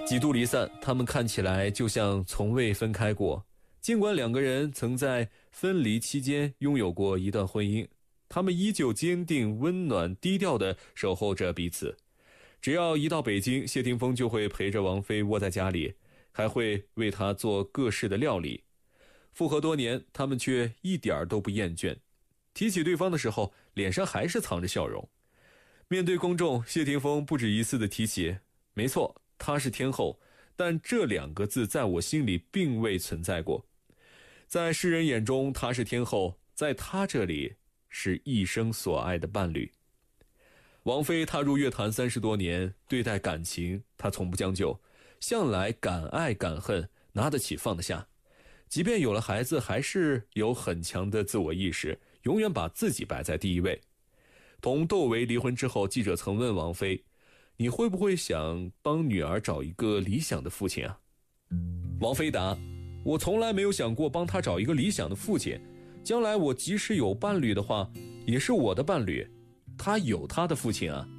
几度离散，他们看起来就像从未分开过。尽管两个人曾在分离期间拥有过一段婚姻，他们依旧坚定、温暖、低调地守候着彼此。只要一到北京，谢霆锋就会陪着王菲窝在家里，还会为她做各式的料理。复合多年，他们却一点都不厌倦。提起对方的时候，脸上还是藏着笑容。面对公众，谢霆锋不止一次地提起，没错，她是天后，但这2个字在我心里并未存在过。在世人眼中，她是天后，在她这里是一生所爱的伴侣。王菲踏入乐坛30多年，对待感情她从不将就，向来敢爱敢恨，拿得起放得下。即便有了孩子，还是有很强的自我意识，永远把自己摆在第一位。同窦唯离婚之后，记者曾问王菲，你会不会想帮女儿找一个理想的父亲啊？王菲答，我从来没有想过帮她找一个理想的父亲，将来我即使有伴侣的话，也是我的伴侣，他有他的父亲啊。